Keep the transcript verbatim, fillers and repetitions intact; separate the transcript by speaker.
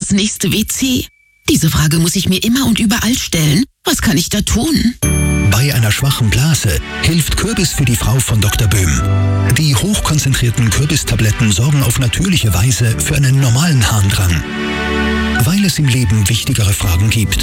Speaker 1: das nächste W C? Diese Frage muss ich mir immer und überall stellen. Was kann ich da tun?
Speaker 2: Bei einer schwachen Blase hilft Kürbis für die Frau von Doktor Böhm. Die hochkonzentrierten Kürbistabletten sorgen auf natürliche Weise für einen normalen Harndrang. Weil es im Leben wichtigere Fragen gibt,